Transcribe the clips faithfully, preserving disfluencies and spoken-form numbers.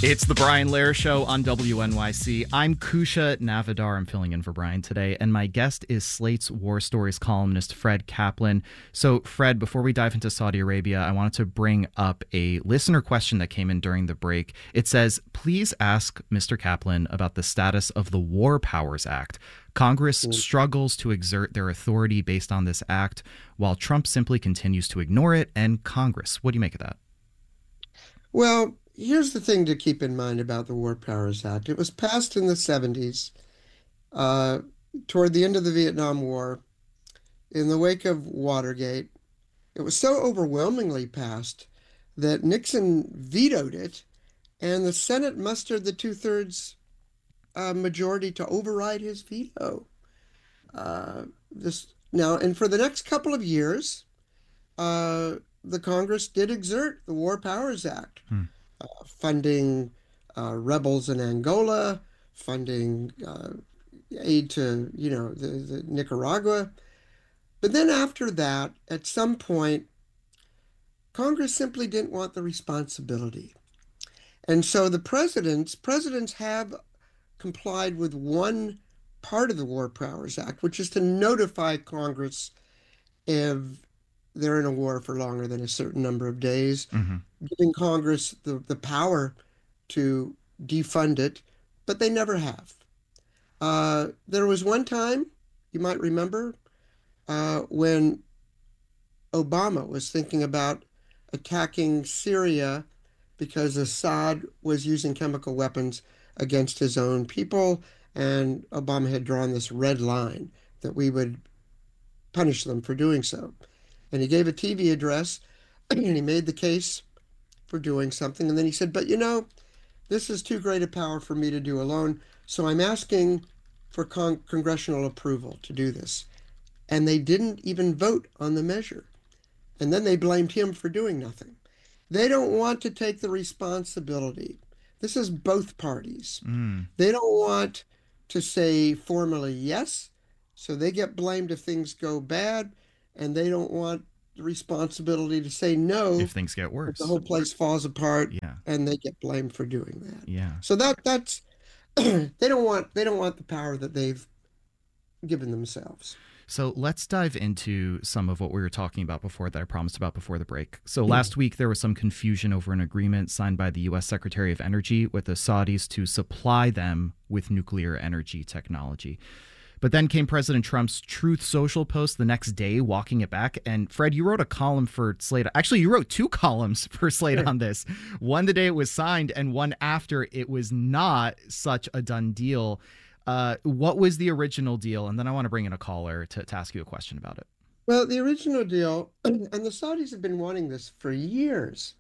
It's the Brian Lehrer Show on W N Y C. I'm Kusha Navidar. I'm filling in for Brian today, and my guest is Slate's War Stories columnist Fred Kaplan. So, Fred, before we dive into Saudi Arabia, I wanted to bring up a listener question that came in during the break. It says, please ask Mister Kaplan about the status of the War Powers Act. Congress mm. struggles to exert their authority based on this act, while Trump simply continues to ignore it. And Congress, what do you make of that? Well, here's the thing to keep in mind about the War Powers Act. It was passed in the seventies, uh, toward the end of the Vietnam War, in the wake of Watergate. It was so overwhelmingly passed that Nixon vetoed it, and the Senate mustered the two-thirds uh, majority to override his veto. Uh, this now, and for the next couple of years, uh, the Congress did exert the War Powers Act. Hmm. Uh, funding uh, rebels in Angola, funding uh, aid to, you know, the, the Nicaragua. But then after that, at some point, Congress simply didn't want the responsibility. And so the presidents, presidents have complied with one part of the War Powers Act, which is to notify Congress if they're in a war for longer than a certain number of days, mm-hmm. giving Congress the, the power to defund it, but they never have. Uh, there was one time, you might remember, uh, when Obama was thinking about attacking Syria because Assad was using chemical weapons against his own people, and Obama had drawn this red line that we would punish them for doing so. And he gave a T V address, and he made the case for doing something. And then he said, but you know, this is too great a power for me to do alone, so I'm asking for con- congressional approval to do this. And they didn't even vote on the measure. And then they blamed him for doing nothing. They don't want to take the responsibility. This is both parties. Mm. They don't want to say formally yes, so they get blamed if things go bad. And they don't want the responsibility to say no if things get worse. The whole place falls apart, yeah. and they get blamed for doing that. Yeah. So that that's they don't want they don't want the power that they've given themselves. So let's dive into some of what we were talking about before that I promised about before the break. So last week there was some confusion over an agreement signed by the U S Secretary of Energy with the Saudis to supply them with nuclear energy technology. But then came President Trump's Truth Social post the next day, walking it back. And Fred, you wrote a column for Slate. Actually, you wrote two columns for Slate on this. One the day it was signed and one after it was not such a done deal. Uh, what was the original deal? And then I want to bring in a caller to, to ask you a question about it. Well, the original deal, and the Saudis have been wanting this for years,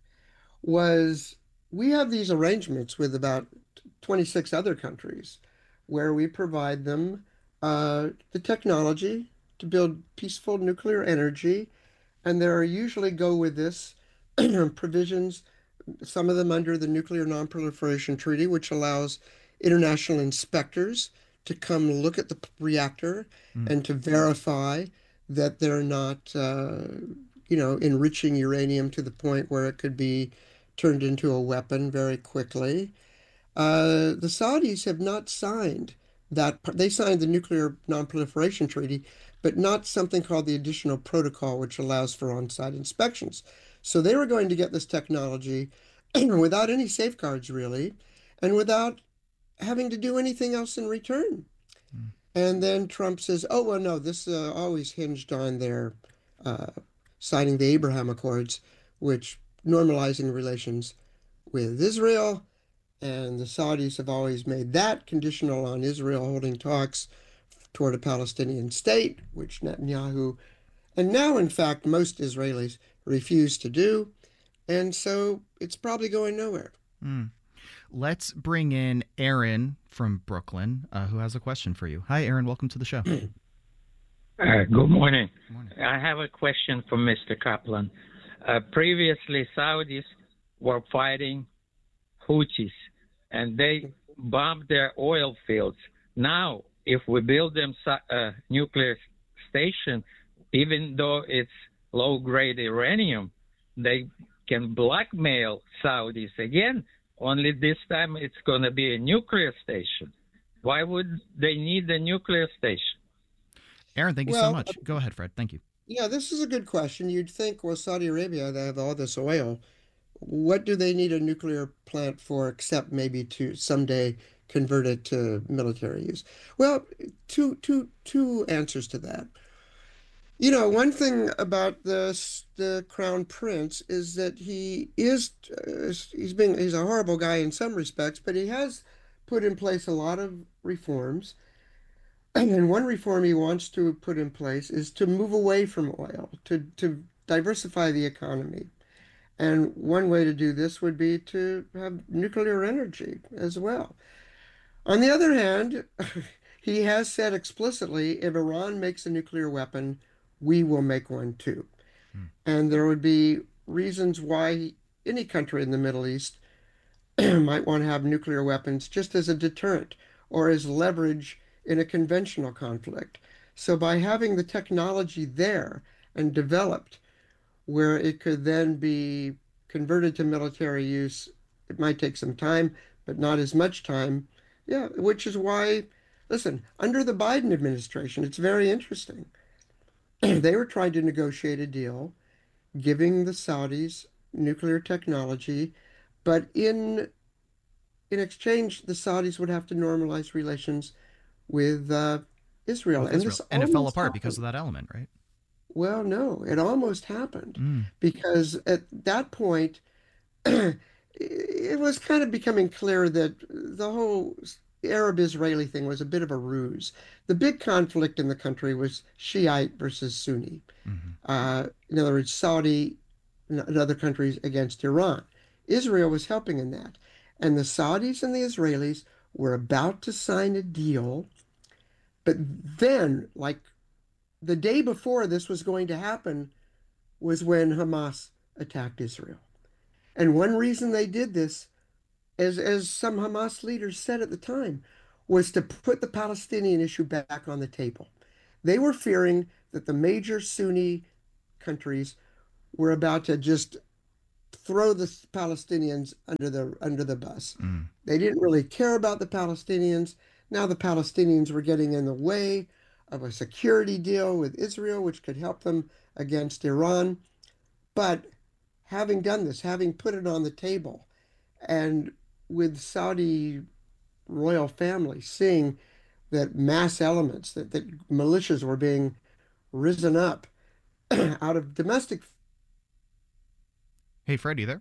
was we have these arrangements with about twenty-six other countries where we provide them Uh, the technology to build peaceful nuclear energy, and there are usually go with this provisions, some of them under the Nuclear Non-Proliferation Treaty, which allows international inspectors to come look at the reactor mm. and to verify that they're not, uh, you know, enriching uranium to the point where it could be turned into a weapon very quickly. Uh, the Saudis have not signed that. They signed the Nuclear Non-Proliferation Treaty, but not something called the Additional Protocol, which allows for on-site inspections. So they were going to get this technology without any safeguards, really, and without having to do anything else in return. Mm. And then Trump says, oh, well, no, this uh, always hinged on their uh, signing the Abraham Accords, which normalizing relations with Israel. And the Saudis have always made that conditional on Israel holding talks toward a Palestinian state, which Netanyahu, and now, in fact, most Israelis refuse to do. And so it's probably going nowhere. Mm. Let's bring in Aaron from Brooklyn, uh, who has a question for you. Hi, Aaron. Welcome to the show. Uh, good morning. Good morning. I have a question for Mister Kaplan. Uh, previously, Saudis were fighting Houthis, and they bombed their oil fields. Now, if we build them a nuclear station, even though it's low-grade uranium, they can blackmail Saudis again only this time it's going to be a nuclear station. Why would they need a nuclear station? Aaron, thank you Well, so much. Go ahead, Fred. Thank you. yeah, this is a good question. You'd think, well, Saudi Arabia, they have all this oil. What do they need a nuclear plant for except maybe to someday convert it to military use? Well, two, two, two answers to that. You know, one thing about the the crown prince is that he is uh, he's being he's a horrible guy in some respects, but he has put in place a lot of reforms. And one reform he wants to put in place is to move away from oil, to to diversify the economy. And one way to do this would be to have nuclear energy as well. On the other hand, he has said explicitly, if Iran makes a nuclear weapon, we will make one too. Hmm. And there would be reasons why any country in the Middle East might want to have nuclear weapons just as a deterrent or as leverage in a conventional conflict. So by having the technology there and developed where it could then be converted to military use, it might take some time, but not as much time. Yeah, which is why, listen, under the Biden administration, it's very interesting. They were trying to negotiate a deal giving the Saudis nuclear technology, but in in exchange, the Saudis would have to normalize relations with uh, Israel. With and Israel. this And it fell almost apart happened. because of that element, right? Well, no, it almost happened Mm. because at that point, it was kind of becoming clear that the whole Arab-Israeli thing was a bit of a ruse. The big conflict in the country was Shiite versus Sunni. Hmm. Uh, in other words, Saudi and other countries against Iran. Israel was helping in that. And the Saudis and the Israelis were about to sign a deal, but then, like the day before this was going to happen, was when Hamas attacked Israel. And one reason they did this, as, as some Hamas leaders said at the time, was to put the Palestinian issue back on the table. They were fearing that the major Sunni countries were about to just throw the Palestinians under the under the bus. Mm. They didn't really care about the Palestinians. Now the Palestinians were getting in the way of a security deal with Israel, which could help them against Iran. But having done this, having put it on the table, and with Saudi royal family seeing that mass elements, that, that militias were being risen up out of domestic. Hey, Fred, you there?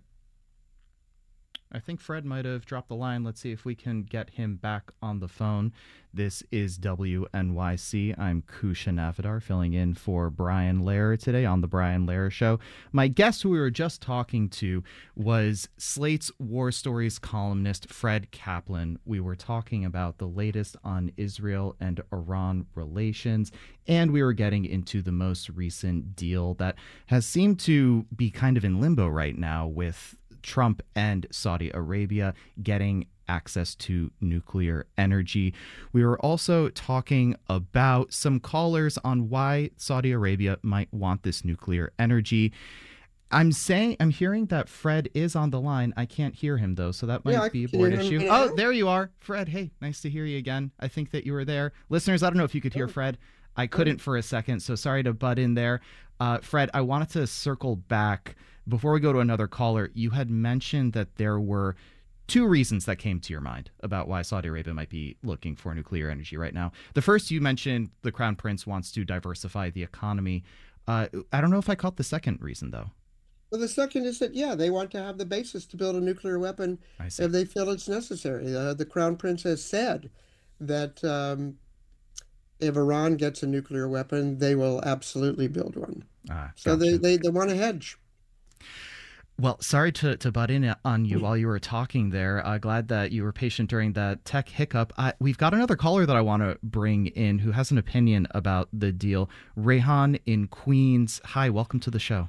I think Fred might have dropped the line. Let's see if we can get him back on the phone. This is W N Y C. I'm Kusha Navidar, filling in for Brian Lehrer today on The Brian Lehrer Show. My guest who we were just talking to was Slate's War Stories columnist Fred Kaplan. We were talking about the latest on Israel and Iran relations, and we were getting into the most recent deal that has seemed to be kind of in limbo right now with Trump and Saudi Arabia getting access to nuclear energy. We were also talking about some callers on why Saudi Arabia might want this nuclear energy. I'm saying, I'm hearing that Fred is on the line. I can't hear him though, so that might Yeah, be a can board you hear issue. me Oh, now? there you are, Fred. Hey, nice to hear you again. I think that you were there. Listeners, I don't know if you could hear Fred. I couldn't for a second, so sorry to butt in there. Uh, Fred, I wanted to circle back. Before we go to another caller, you had mentioned that there were two reasons that came to your mind about why Saudi Arabia might be looking for nuclear energy right now. The first, you mentioned the Crown Prince wants to diversify the economy. Uh, I don't know if I caught the second reason, though. Well, the second is that, yeah, they want to have the basis to build a nuclear weapon I see. if they feel it's necessary. Uh, the Crown Prince has said that um, if Iran gets a nuclear weapon, they will absolutely build one. Ah, So gotcha. they, they, they want to hedge. Well, sorry to, to butt in on you while you were talking there. Uh, glad that you were patient during that tech hiccup. I, we've got another caller that I want to bring in who has an opinion about the deal. Rehan in Queens. Hi, welcome to the show.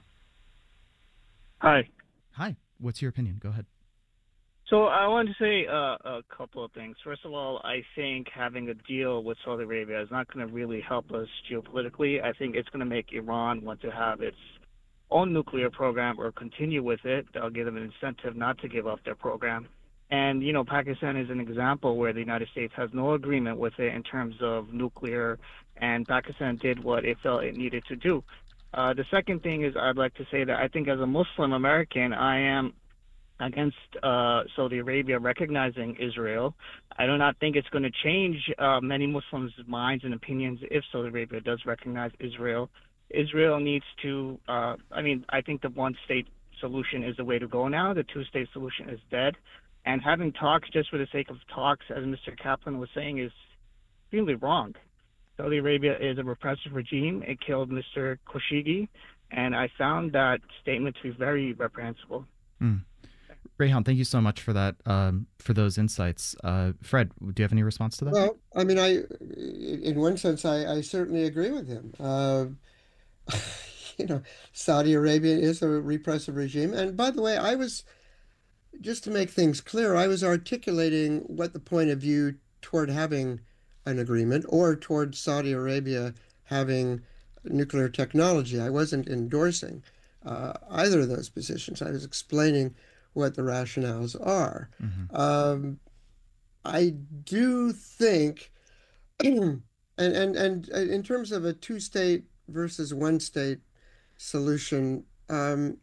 Hi. Hi, what's your opinion? Go ahead. So I want to say uh, a couple of things. First of all, I think having a deal with Saudi Arabia is not going to really help us geopolitically. I think it's going to make Iran want to have its own nuclear program or continue with it. That'll give them an incentive not to give up their program. And, you know, Pakistan is an example where the United States has no agreement with it in terms of nuclear, and Pakistan did what it felt it needed to do. Uh, the second thing is I'd like to say that I think as a Muslim American, I am against uh, Saudi Arabia recognizing Israel. I do not think it's going to change uh, many Muslims' minds and opinions if Saudi Arabia does recognize Israel. Israel needs to, uh, I mean, I think the one-state solution is the way to go now. The two-state solution is dead. And having talks just for the sake of talks, as Mister Kaplan was saying, is really wrong. Saudi Arabia is a repressive regime. It killed Mister Khashoggi, and I found that statement to be very reprehensible. Mm. Rehan, thank you so much for that, um, for those insights. Uh, Fred, do you have any response to that? Well, I mean, I, in one sense, I, I certainly agree with him. Uh, you know, Saudi Arabia is a repressive regime. And by the way, I was, just to make things clear, I was articulating what the point of view toward having an agreement or toward Saudi Arabia having nuclear technology. I wasn't endorsing uh, either of those positions. I was explaining what the rationales are. Mm-hmm. Um, I do think, and, and, and in terms of a two-state versus one-state solution, um,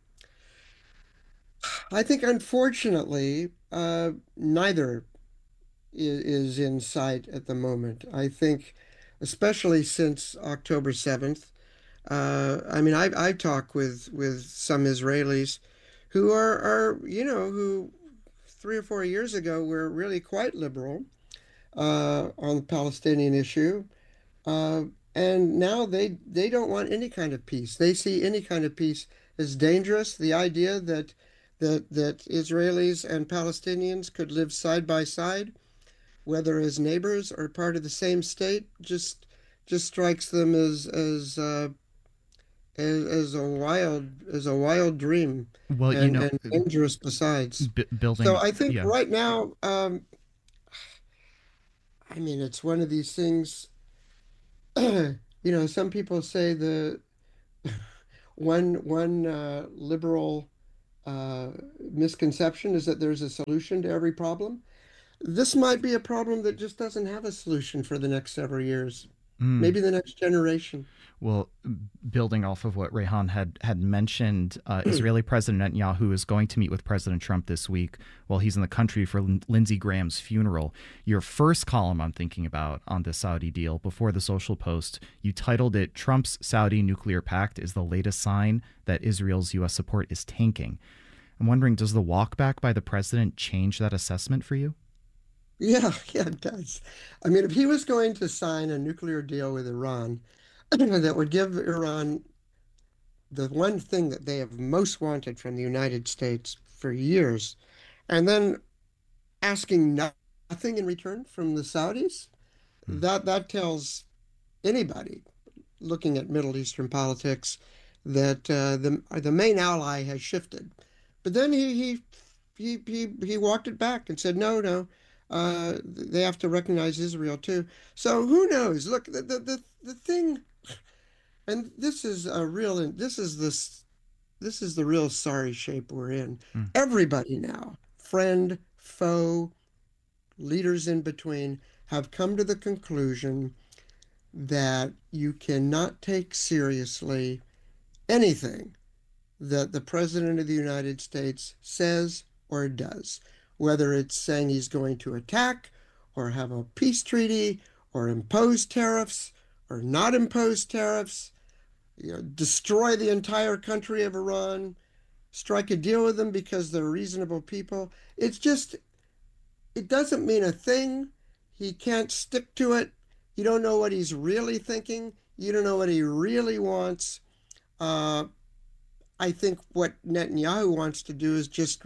I think, unfortunately, uh, neither is, is in sight at the moment. I think, especially since October seventh, uh, I mean, I, I talk with, with some Israelis who are, are, you know, who three or four years ago were really quite liberal uh, on the Palestinian issue. Uh, and now they, they don't want any kind of peace. They see any kind of peace as dangerous. The idea that that that Israelis and Palestinians could live side by side, whether as neighbors or part of the same state, just just strikes them as as uh, as, as a wild as a wild dream. Well, and, you know, and dangerous besides. B- building. So I think yeah. right now, um, I mean, it's one of these things. You know, some people say the one one uh, liberal uh, misconception is that there's a solution to every problem. This might be a problem that just doesn't have a solution for the next several years, Mm. maybe the next generation. Well, building off of what Rehan had had mentioned, uh, Israeli President Netanyahu is going to meet with President Trump this week while he's in the country for Lin- Lindsey Graham's funeral. Your first column I'm thinking about on the Saudi deal before the Social Post, you titled it "Trump's Saudi Nuclear Pact is the latest sign that Israel's U S support is tanking." I'm wondering, does the walkback by the president change that assessment for you? Yeah, yeah, it does. I mean, if he was going to sign a nuclear deal with Iran that would give Iran the one thing that they have most wanted from the United States for years, and then asking nothing in return from the Saudis, hmm. that that tells anybody looking at Middle Eastern politics that uh, the the main ally has shifted. But then he he he he, he walked it back and said, no, no. Uh, they have to recognize Israel too. So who knows? Look, the, the the the thing, and this is a real. This is this. This is the real sorry shape we're in. Mm. Everybody now, friend, foe, leaders in between, have come to the conclusion that you cannot take seriously anything that the President of the United States says or does. Whether it's saying he's going to attack or have a peace treaty or impose tariffs or not impose tariffs, you know, destroy the entire country of Iran, strike a deal with them because they're reasonable people. It's just, it doesn't mean a thing. He can't stick to it. You don't know what he's really thinking. You don't know what he really wants. Uh, I think what Netanyahu wants to do is just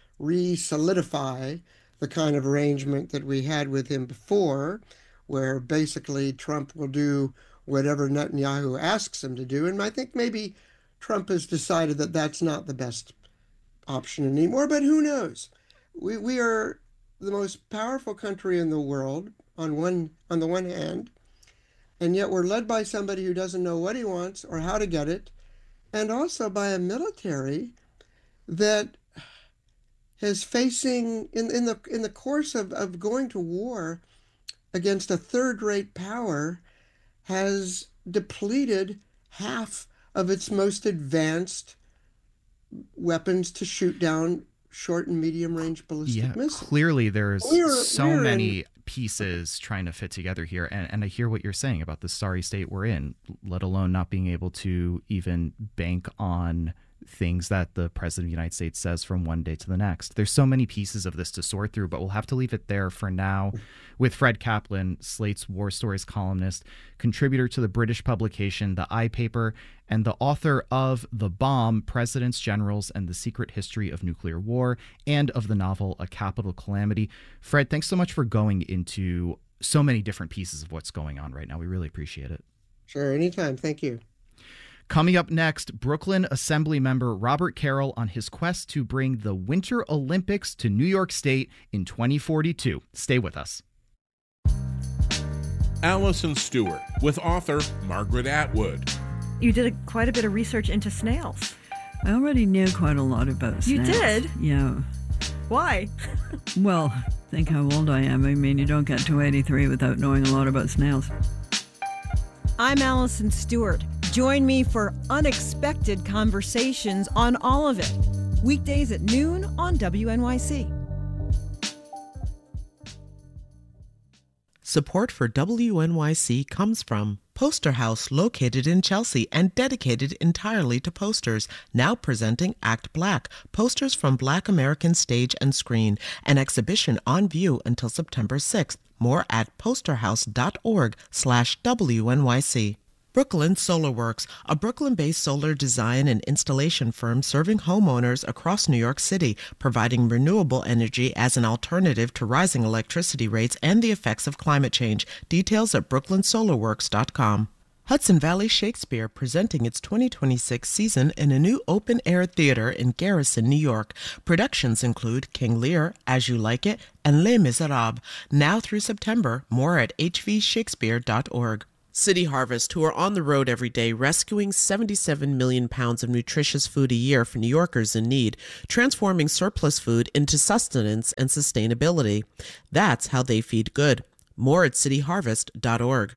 re-solidify the kind of arrangement that we had with him before, where basically Trump will do whatever Netanyahu asks him to do. And I think maybe Trump has decided that that's not the best option anymore, but who knows? We we are the most powerful country in the world on one on the one hand, and yet we're led by somebody who doesn't know what he wants or how to get it, and also by a military that has facing in, in the in the course of, of going to war against a third-rate power has depleted half of its most advanced weapons to shoot down short and medium range ballistic yeah, missiles. Clearly there's we're, so we're many in... pieces trying to fit together here. And, and I hear what you're saying about the sorry state we're in, let alone not being able to even bank on things that the president of the United States says from one day to the next. There's so many pieces of this to sort through, but we'll have to leave it there for now with Fred Kaplan, Slate's War Stories columnist, contributor to the British publication The Eye Paper, and the author of The Bomb, Presidents, Generals, and the Secret History of Nuclear War, and of the novel A Capital Calamity. Fred, thanks so much for going into so many different pieces of what's going on right now. We really appreciate it. Sure, anytime. Thank you. Coming up next, Brooklyn Assembly member Robert Carroll on his quest to bring the Winter Olympics to New York State in twenty forty-two. Stay with us. Allison Stewart with author Margaret Atwood. You did a, quite a bit of research into snails. I already knew quite a lot about snails. You did? Yeah. Why? Well, think how old I am. I mean, you don't get to eighty-three without knowing a lot about snails. I'm Allison Stewart. Join me for unexpected conversations on all of it. Weekdays at noon on W N Y C. Support for W N Y C comes from Poster House, located in Chelsea and dedicated entirely to posters, now presenting Act Black, posters from Black American stage and screen, an exhibition on view until September sixth. More at posterhouse.org slash WNYC. Brooklyn Solar Works, a Brooklyn-based solar design and installation firm serving homeowners across New York City, providing renewable energy as an alternative to rising electricity rates and the effects of climate change. Details at brooklyn solar works dot com. Hudson Valley Shakespeare presenting its twenty twenty-six season in a new open-air theater in Garrison, New York. Productions include King Lear, As You Like It, and Les Miserables. Now through September. More at h v shakespeare dot org. City Harvest, who are on the road every day rescuing seventy-seven million pounds of nutritious food a year for New Yorkers in need, transforming surplus food into sustenance and sustainability. That's how they feed good. More at city harvest dot org.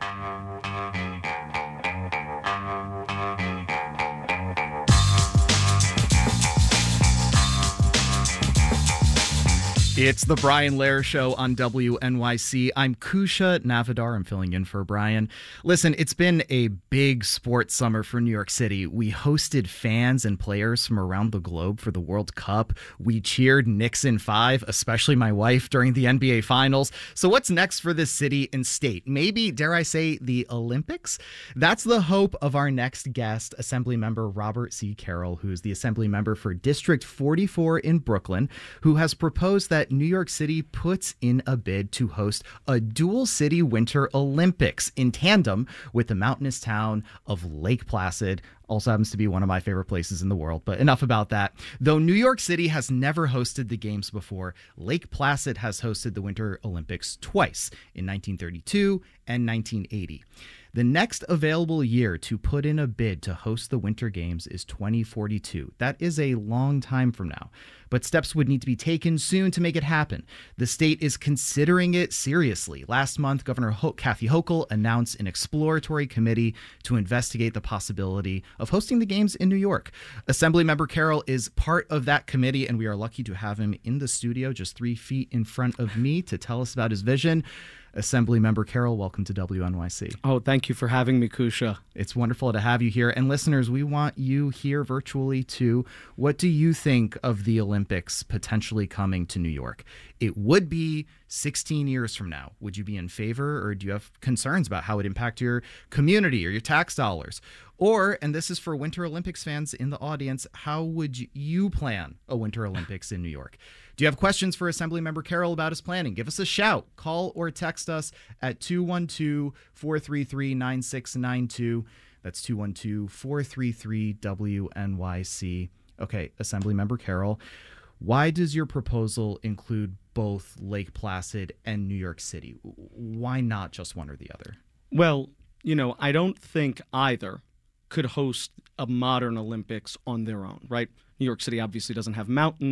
It's the Brian Lehrer Show on W N Y C. I'm Kusha Navidar. I'm filling in for Brian. Listen, it's been a big sports summer for New York City. We hosted fans and players from around the globe for the World Cup. We cheered Knicks in five, especially my wife, during the N B A Finals. So what's next for this city and state? Maybe, dare I say, the Olympics? That's the hope of our next guest, Assembly Member Robert C. Carroll, who's the Assembly Member for District forty-four in Brooklyn, who has proposed that New York City puts in a bid to host a dual city Winter Olympics in tandem with the mountainous town of Lake Placid. Also happens to be one of my favorite places in the world, but enough about that. Though New York City has never hosted the games before, Lake Placid has hosted the Winter Olympics twice, in nineteen thirty-two and nineteen eighty. The next available year to put in a bid to host the Winter Games is twenty forty-two. That is a long time from now, but steps would need to be taken soon to make it happen. The state is considering it seriously. Last month, Governor Ho- Kathy Hochul announced an exploratory committee to investigate the possibility of hosting the games in New York. Assemblymember Carroll is part of that committee, and we are lucky to have him in the studio just three feet in front of me to tell us about his vision. Assemblymember Carroll, welcome to W N Y C. Oh, thank you for having me, Kusha. It's wonderful to have you here. And listeners, we want you here virtually too. What do you think of the Olympics potentially coming to New York? It would be sixteen years from now. Would you be in favor, or do you have concerns about how it would impact your community or your tax dollars? Or, and this is for Winter Olympics fans in the audience, how would you plan a Winter Olympics in New York? Do you have questions for Assemblymember Carroll about his planning? Give us a shout. Call or text us at two one two, four three three, nine six nine two. That's two one two, four three three, W N Y C. Okay, Assemblymember Carroll, why does your proposal include both Lake Placid and New York City? Why not just one or the other? Well, you know, I don't think either could host a modern Olympics on their own, right? New York City obviously doesn't have mountains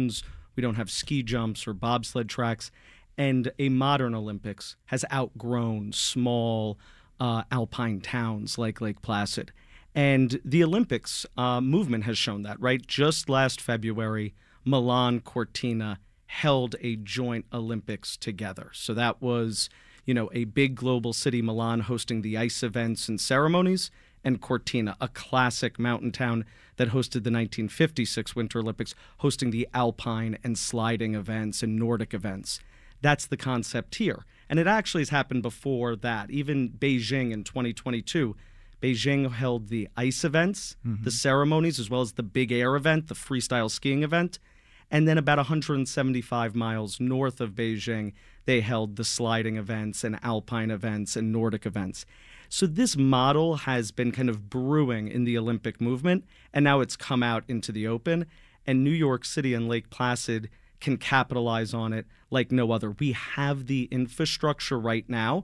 We don't have ski jumps or bobsled tracks. And a modern Olympics has outgrown small uh, alpine towns like Lake Placid. And the Olympics uh, movement has shown that, right? Just last February, Milan Cortina held a joint Olympics together. So that was, you know, a big global city, Milan, hosting the ice events and ceremonies, and Cortina, a classic mountain town that hosted the nineteen fifty-six Winter Olympics, hosting the alpine and sliding events and Nordic events. That's the concept here. And it actually has happened before that. Even Beijing in twenty twenty-two, Beijing held the ice events, mm-hmm. the ceremonies, as well as the big air event, the freestyle skiing event. And then about one hundred seventy-five miles north of Beijing, they held the sliding events and alpine events and Nordic events. So this model has been kind of brewing in the Olympic movement, and now it's come out into the open. And New York City and Lake Placid can capitalize on it like no other. We have the infrastructure right now,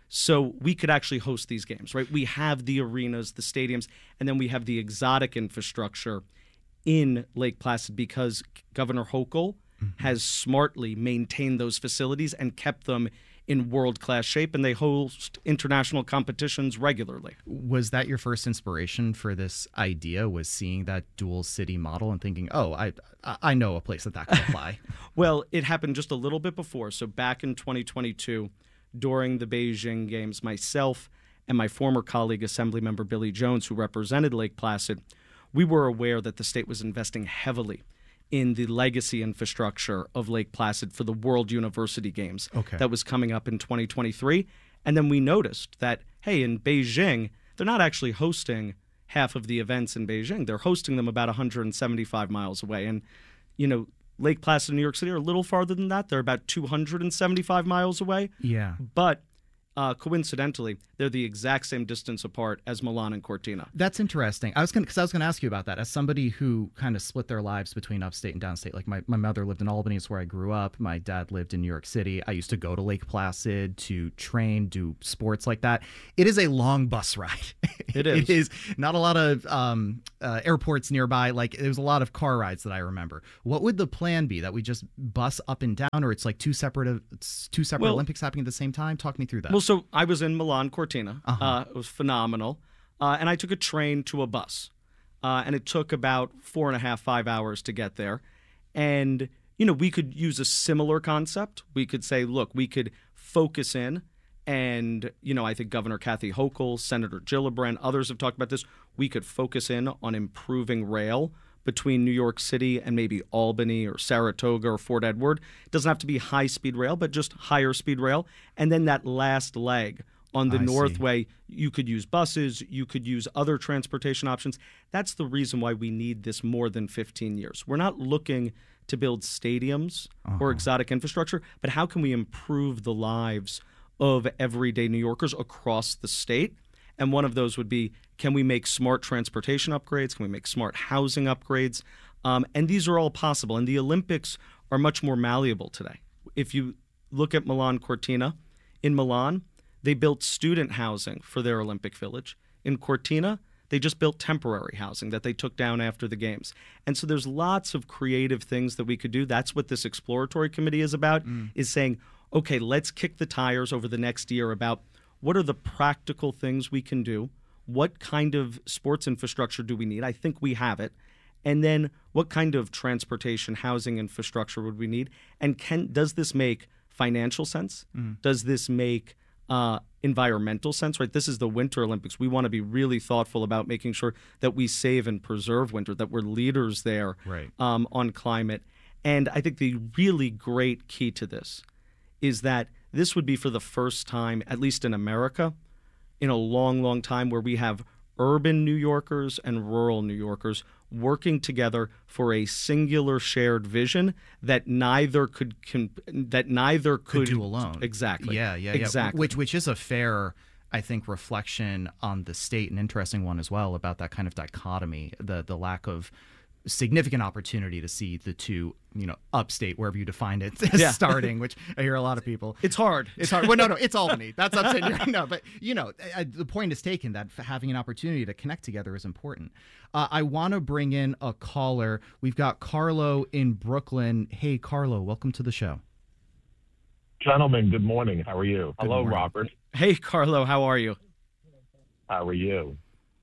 so we could actually host these games, right? We have the arenas, the stadiums, and then we have the exotic infrastructure in Lake Placid because Governor Hochul mm-hmm. has smartly maintained those facilities and kept them in world-class shape, and they host international competitions regularly. Was that your first inspiration for this idea, was seeing that dual city model and thinking, oh, I I know a place that that could apply? Well, it happened just a little bit before. So back in twenty twenty-two, during the Beijing Games, myself and my former colleague, Assemblymember Billy Jones, who represented Lake Placid, we were aware that the state was investing heavily in the legacy infrastructure of Lake Placid for the World University Games okay. that was coming up in twenty twenty-three. And then we noticed that, hey, in Beijing, they're not actually hosting half of the events in Beijing. They're hosting them about one hundred seventy-five miles away. And, you know, Lake Placid and New York City are a little farther than that. They're about two hundred seventy-five miles away. Yeah. But Uh, coincidentally, they're the exact same distance apart as Milan and Cortina. That's interesting. I was going because I was going to ask you about that. As somebody who kind of split their lives between upstate and downstate, like my, my mother lived in Albany, is where I grew up. My dad lived in New York City. I used to go to Lake Placid to train, do sports like that. It is a long bus ride. It is. It is not a lot of um, uh, airports nearby. Like there was a lot of car rides that I remember. What would the plan be? That we just bus up and down, or it's like two separate it's two separate well, Olympics happening at the same time? Talk me through that. Well, so I was in Milan Cortina. Uh-huh. Uh, it was phenomenal. Uh, and I took a train to a bus. Uh, and it took about four and a half, five hours to get there. And, you know, we could use a similar concept. We could say, look, we could focus in. And, you know, I think Governor Kathy Hochul, Senator Gillibrand, others have talked about this. We could focus in on improving rail between New York City and maybe Albany or Saratoga or Fort Edward. It doesn't have to be high-speed rail, but just higher-speed rail. And then that last leg on the I Northway, you could use buses, you could use other transportation options. That's the reason why we need this more than fifteen years. We're not looking to build stadiums uh-huh. or exotic infrastructure, but how can we improve the lives of everyday New Yorkers across the state? And one of those would be, can we make smart transportation upgrades? Can we make smart housing upgrades? Um, and these are all possible. And the Olympics are much more malleable today. If you look at Milan Cortina, in Milan, they built student housing for their Olympic Village. In Cortina, they just built temporary housing that they took down after the games. And so there's lots of creative things that we could do. That's what this exploratory committee is about, mm. is saying, okay, let's kick the tires over the next year about what are the practical things we can do? What kind of sports infrastructure do we need? I think we have it. And then what kind of transportation, housing infrastructure would we need? And can does this make financial sense? Mm. Does this make uh, environmental sense? Right? This is the Winter Olympics. We want to be really thoughtful about making sure that we save and preserve winter, that we're leaders there right. um, on climate. And I think the really great key to this is that this would be for the first time, at least in America, in a long, long time, where we have urban New Yorkers and rural New Yorkers working together for a singular shared vision that neither could can, that neither could, could do alone. Exactly. Yeah, yeah, exactly. Yeah. Which which is a fair, I think, reflection on the state, an interesting one as well about that kind of dichotomy, the the lack of significant opportunity to see the two, you know, upstate, wherever you define it, Yeah. starting, which I hear a lot of people. It's hard. It's hard. Well, no, no, it's Albany. That's upstate. New York. No, but, you know, uh, the point is taken that having an opportunity to connect together is important. Uh, I want to bring in a caller. We've got Carlo in Brooklyn. Hey, Carlo, welcome to the show. Gentlemen, good morning. How are you? Good Hello, morning. Robert. Hey, Carlo, how are you? How are you?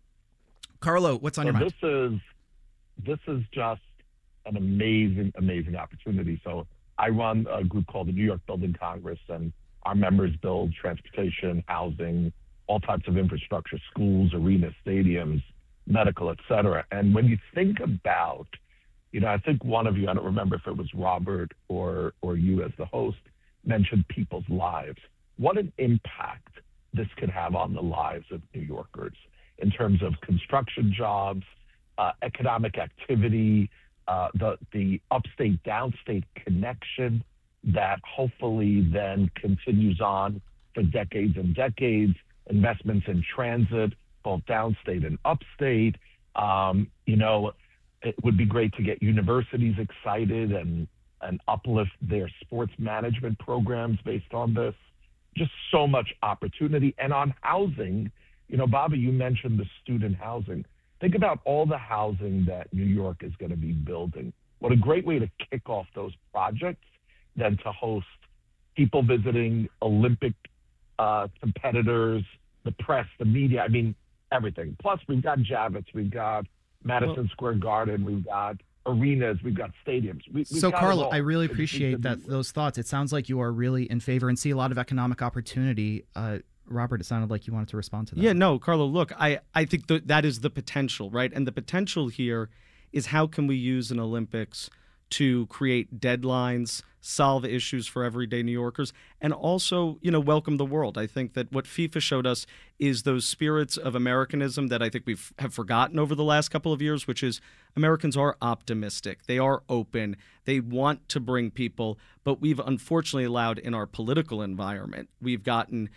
Carlo, what's on so your mind? This is this is just an amazing, amazing opportunity. So I run a group called the New York Building Congress, and our members build transportation, housing, all types of infrastructure, schools, arenas, stadiums, medical, et cetera. And when you think about, you know, I think one of you, I don't remember if it was Robert or or you as the host, mentioned people's lives. What an impact this could have on the lives of New Yorkers in terms of construction jobs, uh, economic activity, uh, the the upstate downstate connection that hopefully then continues on for decades and decades. Investments in transit, both downstate and upstate. Um, you know, it would be great to get universities excited and and uplift their sports management programs based on this. Just so much opportunity. And on housing, you know, Bobby, you mentioned the student housing. Think about all the housing that New York is going to be building. What a great way to kick off those projects than to host people visiting Olympic uh, competitors, the press, the media, I mean, everything. Plus, we've got Javits, we've got Madison well, Square Garden, we've got arenas, we've got stadiums. We, so, Carlo, I really appreciate that those thoughts. It sounds like you are really in favor and see a lot of economic opportunity. Uh, Robert, it sounded like you wanted to respond to that. Yeah, no, Carlo, look, I, I think that that is the potential, right? And the potential here is how can we use an Olympics to create deadlines, solve issues for everyday New Yorkers, and also, you know, welcome the world. I think that what FIFA showed us is those spirits of Americanism that I think we've have forgotten over the last couple of years, which is Americans are optimistic. They are open. They want to bring people, but we've unfortunately allowed in our political environment, we've gotten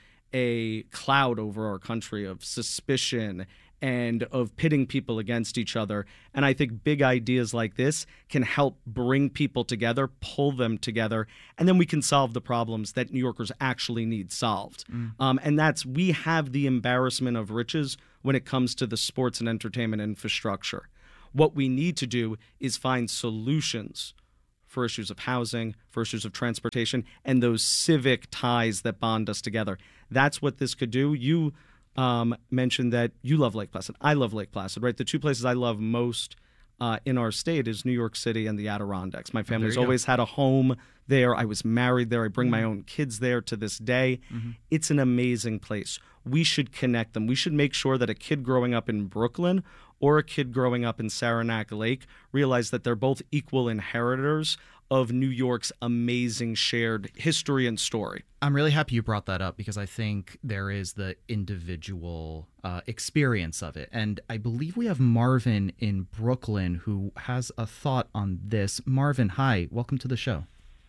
a cloud over our country of suspicion and of pitting people against each other. And I think big ideas like this can help bring people together, pull them together, and then we can solve the problems that New Yorkers actually need solved. Mm. Um, and that's, we have the embarrassment of riches when it comes to the sports and entertainment infrastructure. What we need to do is find solutions for issues of housing, for issues of transportation, and those civic ties that bond us together. That's what this could do. You um, mentioned that you love Lake Placid. I love Lake Placid, right? The two places I love most uh, in our state is New York City and the Adirondacks. My family's oh, always go. had a home there. I was married there. I bring mm-hmm. my own kids there to this day. Mm-hmm. It's an amazing place. We should connect them. We should make sure that a kid growing up in Brooklyn or a kid growing up in Saranac Lake realize that they're both equal inheritors of New York's amazing shared history and story. I'm really happy you brought that up because I think there is the individual uh, experience of it. And I believe we have Marvin in Brooklyn who has a thought on this. Marvin, hi. Welcome to the show.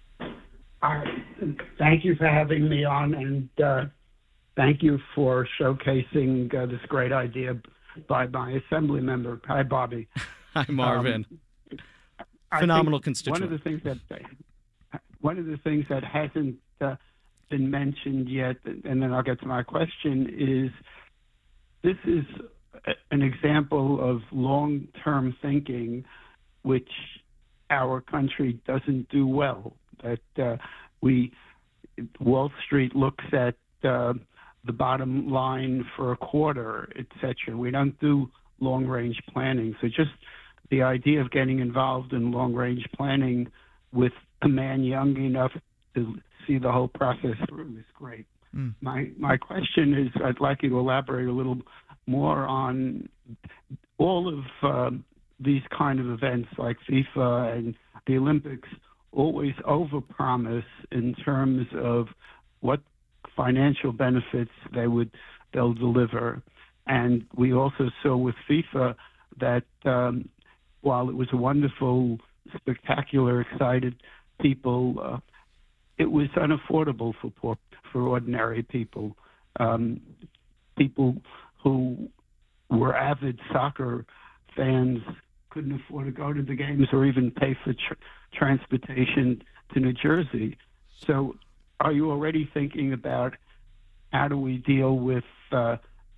Uh, thank you for having me on, and uh, thank you for showcasing uh, this great idea by my assembly member. Hi, Bobby. Hi, Marvin. Um, Phenomenal constituent. One of the things that one of the things that hasn't uh, been mentioned yet, and then I'll get to my question, is this is a, an example of long-term thinking, which our country doesn't do well. That uh, we Wall Street looks at uh, the bottom line for a quarter, et cetera. We don't do long-range planning. So just the idea of getting involved in long-range planning with a man young enough to see the whole process through is great. Mm. My my question is, I'd like you to elaborate a little more on all of uh, these kind of events like FIFA and the Olympics always overpromise in terms of what financial benefits they would they'll deliver. And we also saw with FIFA that um, while it was a wonderful, spectacular, excited people, uh, it was unaffordable for poor, for ordinary people. Um, people who were avid soccer fans couldn't afford to go to the games or even pay for tr- transportation to New Jersey. So are you already thinking about how do we deal with uh,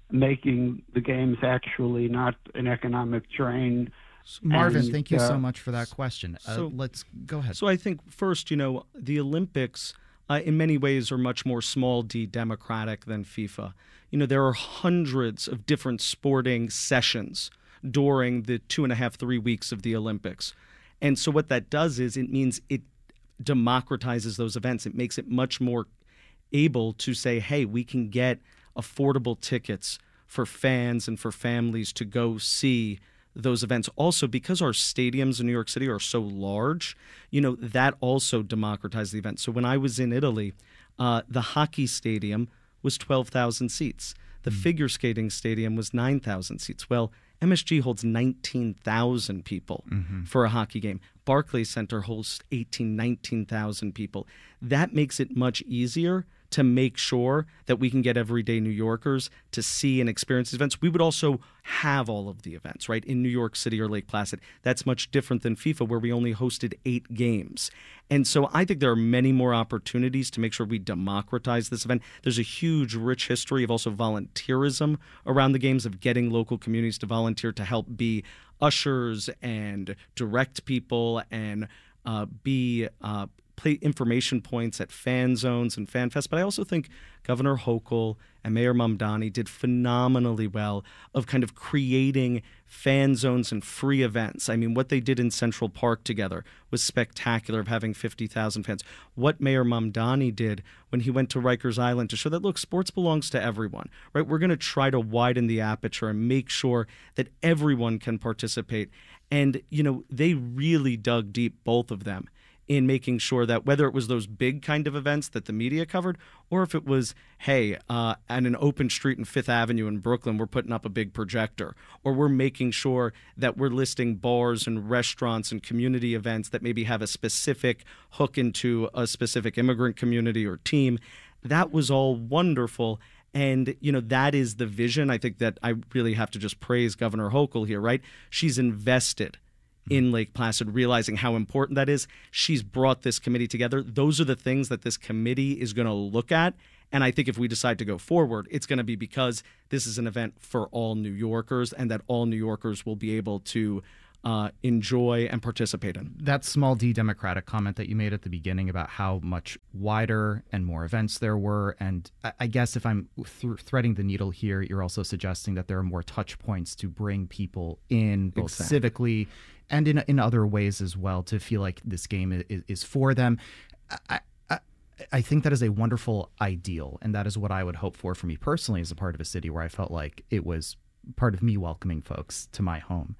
making the games actually not an economic drain? Marvin, and, thank you uh, so much for that question. Uh, So- let's go ahead. So I think first, you know, the Olympics uh, in many ways are much more small d democratic than FIFA. You know, there are hundreds of different sporting sessions during the two and a half, three weeks of the Olympics. And so what that does is it means it democratizes those events. It makes it much more able to say, hey, we can get affordable tickets for fans and for families to go see those events. Also, because our stadiums in New York City are so large, you know, that also democratized the event. So when I was in Italy, uh, the hockey stadium was twelve thousand seats. The mm. figure skating stadium was nine thousand seats. Well, M S G holds nineteen thousand people mm-hmm. for a hockey game. Barclays Center hosts eighteen, nineteen thousand people. That makes it much easier to make sure that we can get everyday New Yorkers to see and experience these events. We would also have all of the events, right, in New York City or Lake Placid. That's much different than FIFA, where we only hosted eight games. And so I think there are many more opportunities to make sure we democratize this event. There's a huge, rich history of also volunteerism around the games, of getting local communities to volunteer to help be ushers and direct people and uh, be uh, play information points at fan zones and fan fest. But I also think Governor Hochul and Mayor Mamdani did phenomenally well of kind of creating fan zones and free events. I mean, what they did in Central Park together was spectacular, of having fifty thousand fans. What Mayor Mamdani did when he went to Rikers Island to show that, look, sports belongs to everyone, right? We're going to try to widen the aperture and make sure that everyone can participate. And, you know, they really dug deep, both of them, in making sure that whether it was those big kind of events that the media covered, or if it was, hey, uh, at an open street in Fifth Avenue in Brooklyn, we're putting up a big projector, or we're making sure that we're listing bars and restaurants and community events that maybe have a specific hook into a specific immigrant community or team. That was all wonderful. And, you know, that is the vision. I think that I really have to just praise Governor Hochul here, right? She's invested in Lake Placid, realizing how important that is. She's brought this committee together. Those are the things that this committee is going to look at. And I think if we decide to go forward, it's going to be because this is an event for all New Yorkers, and that all New Yorkers will be able to uh, enjoy and participate in. That small d democratic comment that you made at the beginning about how much wider and more events there were, and I, I guess if I'm th- threading the needle here, you're also suggesting that there are more touch points to bring people in, both Exactly. civically and in in other ways as well, to feel like this game is, is for them. I, I, I think that is a wonderful ideal, and that is what I would hope for for me personally as a part of a city where I felt like it was part of me welcoming folks to my home.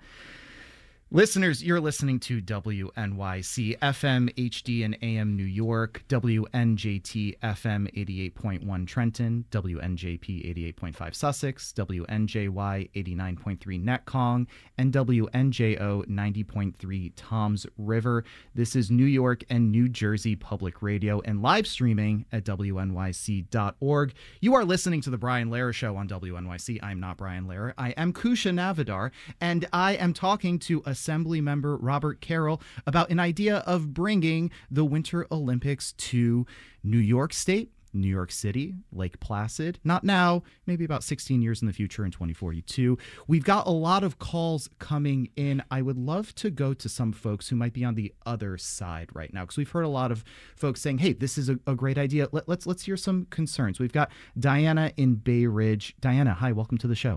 Listeners, you're listening to W N Y C F M, H D and A M New York, W N J T F M eighty-eight point one Trenton, W N J P eighty-eight point five Sussex, W N J Y eighty-nine point three Netcong, and W N J O ninety point three Toms River. This is New York and New Jersey Public Radio, and live streaming at W N Y C dot org. You are listening to The Brian Lehrer Show on W N Y C. I'm not Brian Lehrer. I am Kusha Navidar, and I am talking to a Assembly Member Robert Carroll about an idea of bringing the Winter Olympics to New York State, New York City, Lake Placid. Not now, maybe about sixteen years in the future in twenty forty-two. We've got a lot of calls coming in. I would love to go to some folks who might be on the other side right now, because we've heard a lot of folks saying, hey, this is a, a great idea. Let, let's let's hear some concerns. We've got Diana in Bay Ridge. Diana, hi, welcome to the show.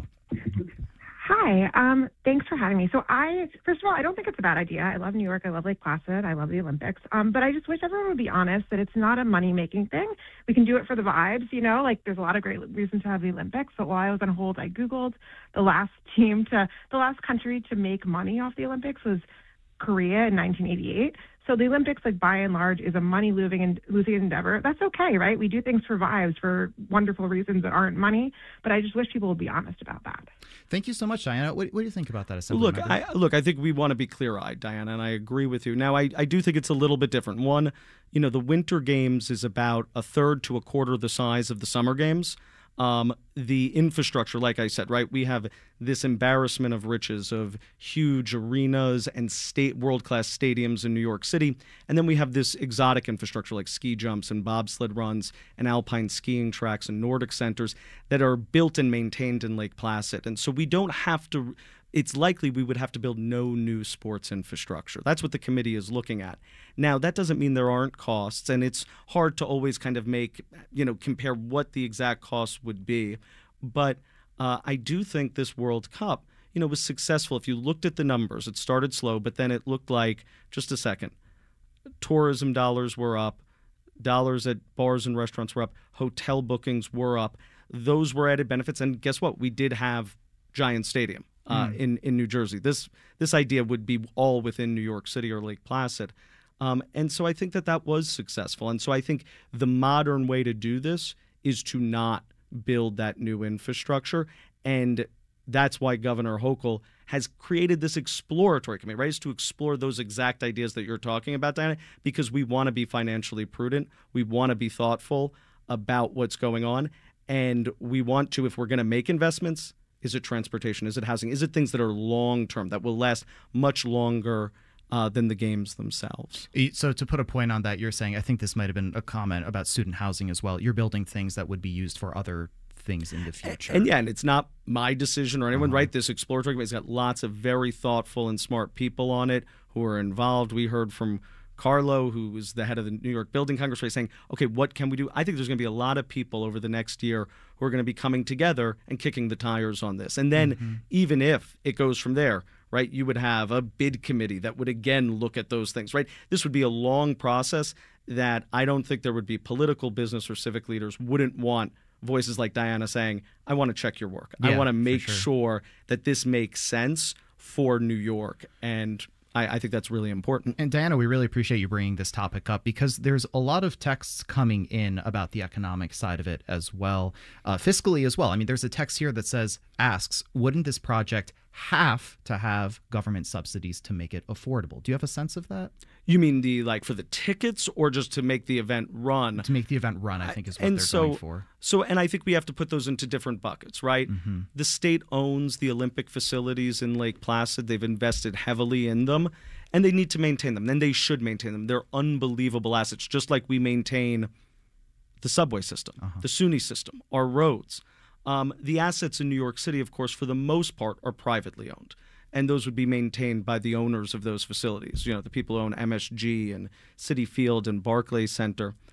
Hi, um, thanks for having me. So I, first of all, I don't think it's a bad idea. I love New York. I love Lake Placid. I love the Olympics. Um, but I just wish everyone would be honest that it's not a money-making thing. We can do it for the vibes, you know, like there's a lot of great reasons to have the Olympics. But while I was on hold, I Googled the last team to, the last country to make money off the Olympics was Korea in nineteen eighty-eight. So the Olympics, like by and large, is a money-losing and losing endeavor. That's okay, right? We do things for vibes, for wonderful reasons that aren't money. But I just wish people would be honest about that. Thank you so much, Diana. What, what do you think about that? Assembly Look, member? I, look, I think we want to be clear-eyed, Diana, and I agree with you. Now, I, I do think it's a little bit different. One, you know, the Winter Games is about a third to a quarter the size of the Summer Games. Um, the infrastructure, like I said, right? We have this embarrassment of riches of huge arenas and state world-class stadiums in New York City. And then we have this exotic infrastructure like ski jumps and bobsled runs and alpine skiing tracks and Nordic centers that are built and maintained in Lake Placid. And so we don't have to, it's likely we would have to build no new sports infrastructure. That's what the committee is looking at. Now, that doesn't mean there aren't costs, and it's hard to always kind of make, you know, compare what the exact costs would be. But uh, I do think this World Cup, you know, was successful. If you looked at the numbers, it started slow, but then it looked like, just a second, tourism dollars were up, dollars at bars and restaurants were up, hotel bookings were up. Those were added benefits, and guess what? We did have Giant Stadium. Uh, mm. in, in New Jersey. This this idea would be all within New York City or Lake Placid. Um, and so I think that that was successful. And so I think the modern way to do this is to not build that new infrastructure. And that's why Governor Hochul has created this exploratory committee, right? Is to explore those exact ideas that you're talking about, Diana, because we want to be financially prudent. We want to be thoughtful about what's going on. And we want to, if we're going to make investments, is it transportation? Is it housing? Is it things that are long-term, that will last much longer uh, than the games themselves? So to put a point on that, you're saying, I think this might have been a comment about student housing as well. You're building things that would be used for other things in the future. And, and yeah, and it's not my decision or anyone, uh-huh. right? This exploratory committee has got lots of very thoughtful and smart people on it who are involved. We heard from Carlo, who was the head of the New York Building Congress, saying, okay, what can we do? I think there's going to be a lot of people over the next year who are going to be coming together and kicking the tires on this. And then mm-hmm. even if it goes from there, right, you would have a bid committee that would again look at those things, right? This would be a long process that I don't think there would be political, business, or civic leaders wouldn't want voices like Diana saying, I want to check your work. Yeah, I want to make sure. sure that this makes sense for New York. And I think that's really important. And Diana, we really appreciate you bringing this topic up because there's a lot of texts coming in about the economic side of it as well, uh, fiscally as well. I mean, there's a text here that says, asks, wouldn't this project have to have government subsidies to make it affordable? Do you have a sense of that? You mean the like for the tickets or just to make the event run? To make the event run, I think is what and they're so, going for. So, and I think we have to put those into different buckets, right? Mm-hmm. The state owns the Olympic facilities in Lake Placid. They've invested heavily in them, and they need to maintain them. Then they should maintain them. They're unbelievable assets, just like we maintain the subway system, uh-huh. the SUNY system, our roads. Um, the assets in New York City, of course, for the most part, are privately owned. And those would be maintained by the owners of those facilities, you know, the people who own M S G and Citi Field and Barclays Center.